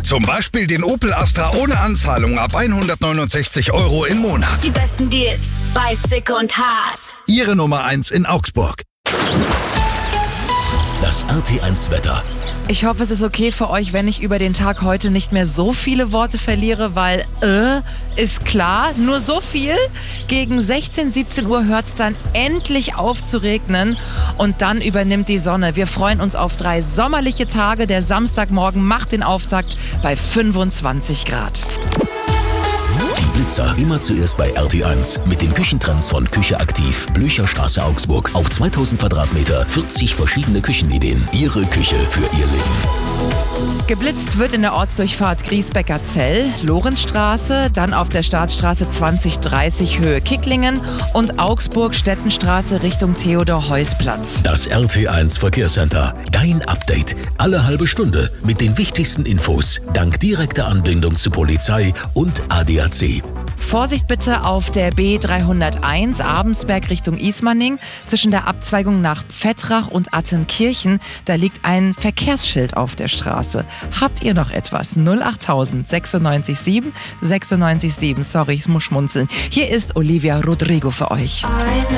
Zum Beispiel den Opel Astra ohne Anzahlung ab 169 € im Monat. Die besten Deals bei Sick und Haas. Ihre Nummer 1 in Augsburg. Das RT1 Wetter. Ich hoffe, es ist okay für euch, wenn ich über den Tag heute nicht mehr so viele Worte verliere, weil ist klar, nur so viel. Gegen 16, 17 Uhr hört es dann endlich auf zu regnen und dann übernimmt die Sonne. Wir freuen uns auf 3 sommerliche Tage. Der Samstagmorgen macht den Auftakt bei 25 Grad. Die Blitzer immer zuerst bei RT1 mit den Küchentrends von Küche aktiv. Blücherstraße, Augsburg. Auf 2000 Quadratmeter 40 verschiedene Küchenideen. Ihre Küche für Ihr Leben. Geblitzt wird in der Ortsdurchfahrt Griesbecker-Zell, Lorenzstraße, dann auf der Staatsstraße 2030 Höhe Kicklingen und Augsburg-Stettenstraße Richtung Theodor-Heuss-Platz. Das RT1 Verkehrscenter. Dein Update. Alle halbe Stunde mit den wichtigsten Infos. Dank direkter Anbindung zu Polizei und ADAC. Vorsicht bitte auf der B301 Abensberg Richtung Ismaning. Zwischen der Abzweigung nach Pfettrach und Attenkirchen, da liegt ein Verkehrsschild auf der Straße. Habt ihr noch etwas? 08000 96 7 96 7. Sorry, ich muss schmunzeln. Hier ist Olivia Rodrigo für euch. I know